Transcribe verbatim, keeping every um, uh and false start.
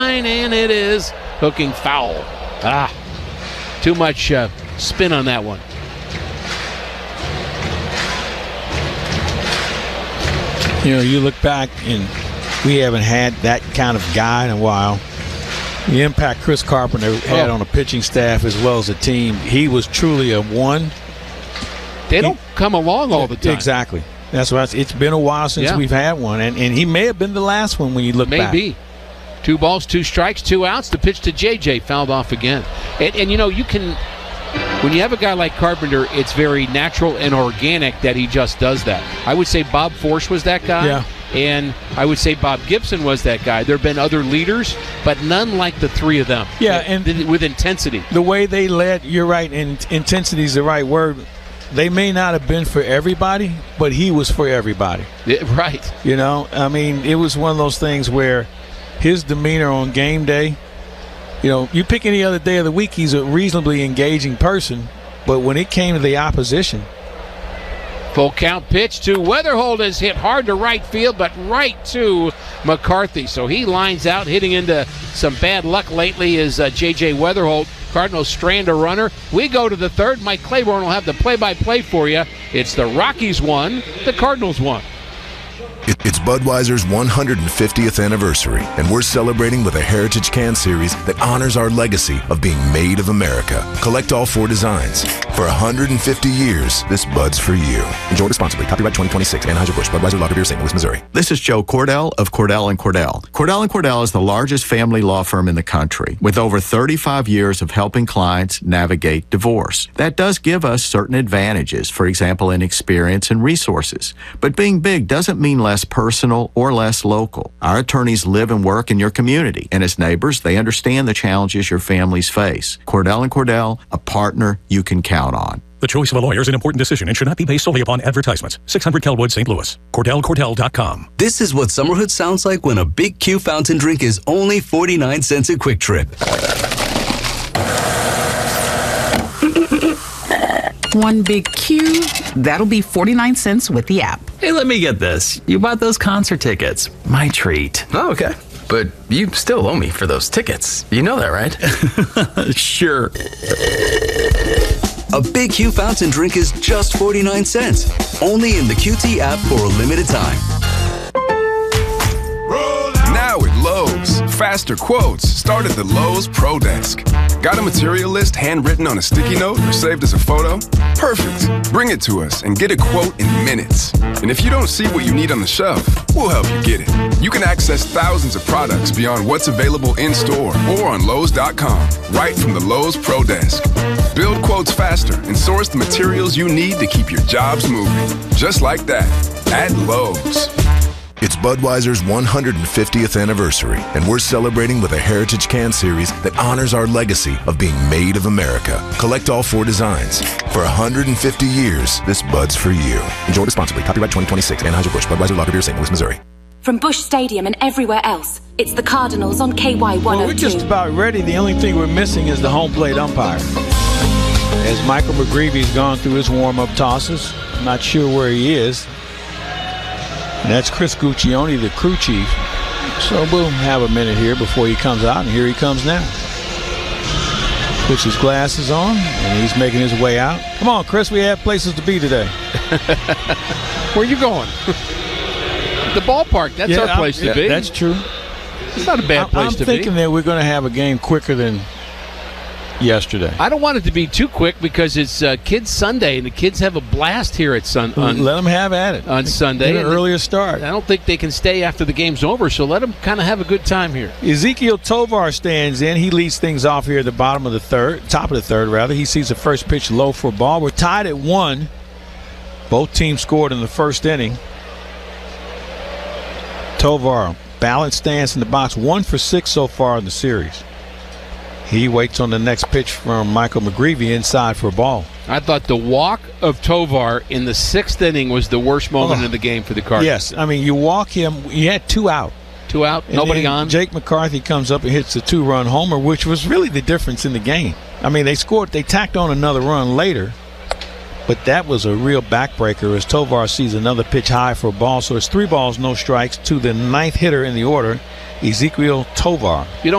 and it is hooking foul. Ah, too much uh, spin on that one. You know, you look back and we haven't had that kind of guy in a while. The impact Chris Carpenter had oh. on a pitching staff as well as a team, he was truly a one. They he, don't come along all the time. Exactly. That's why it's been a while since yeah. we've had one, and, and he may have been the last one when you look Maybe. back. Maybe. Two balls, two strikes, two outs. The pitch to J J fouled off again. And, and, you know, you can, when you have a guy like Carpenter, it's very natural and organic that he just does that. I would say Bob Forsch was that guy. Yeah. And I would say Bob Gibson was that guy. There have been other leaders, but none like the three of them. Yeah, and with intensity. The way they led, you're right, and intensity is the right word. They may not have been for everybody, but he was for everybody. Yeah, right. You know, I mean, it was one of those things where his demeanor on game day, you know, you pick any other day of the week, he's a reasonably engaging person, but when it came to the opposition. Full count pitch to Weatherholt is hit hard to right field, but right to McCarthy. So he lines out, hitting into some bad luck lately is uh, J J Weatherholt. Cardinals strand a runner. We go to the third. Mike Claiborne will have the play-by-play for you. It's the Rockies one, the Cardinals one. It's Budweiser's one hundred fiftieth anniversary, and we're celebrating with a Heritage Can Series that honors our legacy of being made of America. Collect all four designs. For one hundred fifty years, this Bud's for you. Enjoy responsibly. Copyright twenty twenty-six. Anheuser-Busch. Budweiser Lager Beer, Saint Louis, Missouri. This is Joe Cordell of Cordell and Cordell. Cordell and Cordell is the largest family law firm in the country, with over thirty-five years of helping clients navigate divorce. That does give us certain advantages, for example, in experience and resources. But being big doesn't mean less personal or less local. Our attorneys live and work in your community, and as neighbors, they understand the challenges your families face. Cordell and Cordell, a partner you can count on. The choice of a lawyer is an important decision and should not be based solely upon advertisements. six hundred Kelwood, Saint Louis. Cordell Cordell dot com. This is what summerhood sounds like when a Big Q fountain drink is only forty-nine cents a Quick Trip. One Big Q, that'll be forty-nine cents with the app. Hey, let me get this. You bought those concert tickets. My treat. Oh, okay. But you still owe me for those tickets. You know that, right? Sure. A Big Q fountain drink is just forty-nine cents. Only in the Q T app for a limited time. Now at Lowe's, faster quotes start at the Lowe's Pro Desk. Got a material list handwritten on a sticky note or saved as a photo? Perfect. Bring it to us and get a quote in minutes. And if you don't see what you need on the shelf, we'll help you get it. You can access thousands of products beyond what's available in-store or on Lowe's dot com, right from the Lowe's Pro Desk. Build quotes faster and source the materials you need to keep your jobs moving. Just like that, at Lowe's. It's Budweiser's one hundred fiftieth anniversary, and we're celebrating with a Heritage Can Series that honors our legacy of being made of America. Collect all four designs. For one hundred fifty years, this Bud's for you. Enjoy responsibly. Copyright twenty twenty-six. Anheuser-Busch. Budweiser Lager Beer, Saint Louis, Missouri. From Busch Stadium and everywhere else, it's the Cardinals on K Y one oh two. Well, we're just about ready. The only thing we're missing is the home plate umpire. As Michael McGreevy's gone through his warm-up tosses, I'm not sure where he is. And that's Chris Guccione, the crew chief. So we'll have a minute here before he comes out, and here he comes now. Puts his glasses on, and he's making his way out. Come on, Chris, we have places to be today. Where are you going? The ballpark, that's yeah, our place I'm, to yeah, be. That's true. It's not a bad place I'm to be. I'm thinking that we're going to have a game quicker than yesterday. I don't want it to be too quick because it's uh, Kids Sunday, and the kids have a blast here at Sun. On, let them have at it on Sunday. Get an earlier start. I don't think they can stay after the game's over, so let them kind of have a good time here. Ezekiel Tovar stands in. He leads things off here at the bottom of the third, top of the third rather. He sees the first pitch low for a ball. We're tied at one. Both teams scored in the first inning. Tovar, balanced stance in the box, one for six so far in the series. He waits on the next pitch from Michael McGreevy inside for a ball. I thought the walk of Tovar in the sixth inning was the worst moment oh. in the game for the Cardinals. Yes, I mean, you walk him, you had two out. Two out, and nobody on. Jake McCarthy comes up and hits a two-run homer, which was really the difference in the game. I mean, they scored, they tacked on another run later, But that was a real backbreaker as Tovar sees another pitch high for a ball. So it's three balls, no strikes to the ninth hitter in the order, Ezequiel Tovar. You don't